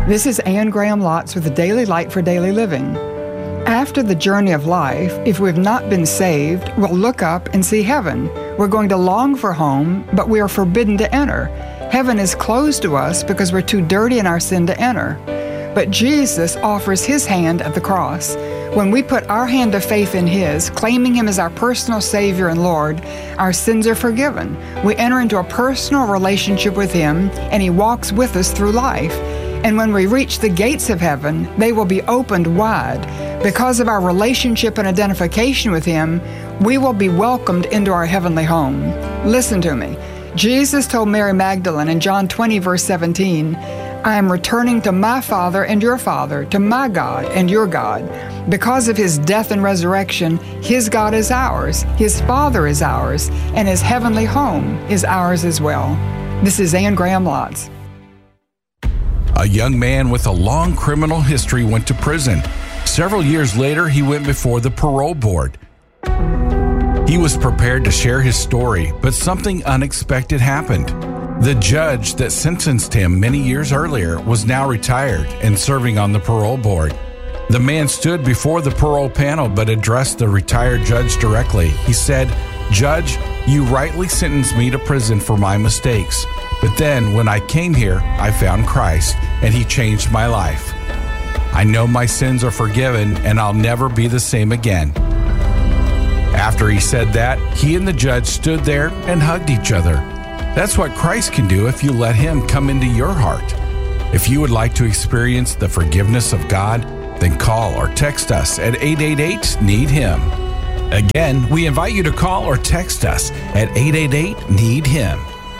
This is Anne Graham Lotz with the Daily Light for Daily Living. After the journey of life, if we've not been saved, we'll look up and see heaven. We're going to long for home, but we are forbidden to enter. Heaven is closed to us because we're too dirty in our sin to enter. But Jesus offers His hand at the cross. When we put our hand of faith in His, claiming Him as our personal Savior and Lord, our sins are forgiven. We enter into a personal relationship with Him, and He walks with us through life. And when we reach the gates of heaven, they will be opened wide. Because of our relationship and identification with Him, we will be welcomed into our heavenly home. Listen to me. Jesus told Mary Magdalene in John 20, verse 17, I am returning to my Father and your Father, to my God and your God. Because of His death and resurrection, His God is ours, His Father is ours, and His heavenly home is ours as well. This is Anne Graham Lotz. A young man with a long criminal history went to prison. Several years later, he went before the parole board. He was prepared to share his story, but something unexpected happened. The judge that sentenced him many years earlier was now retired and serving on the parole board. The man stood before the parole panel but addressed the retired judge directly. He said, Judge, you rightly sentenced me to prison for my mistakes. But then when I came here, I found Christ, and He changed my life. I know my sins are forgiven, and I'll never be the same again. After he said that, he and the judge stood there and hugged each other. That's what Christ can do if you let Him come into your heart. If you would like to experience the forgiveness of God, then call or text us at 888-NEED-HIM. Again, we invite you to call or text us at 888-NEED-HIM.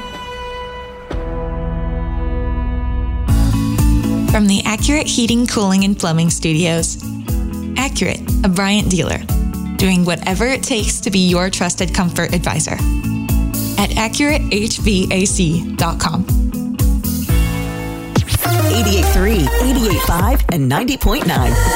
From the Accurate Heating, Cooling, and Plumbing Studios. Accurate, a Bryant dealer, doing whatever it takes to be your trusted comfort advisor. At AccurateHVAC.com. 88.3, 88.5, and 90.9.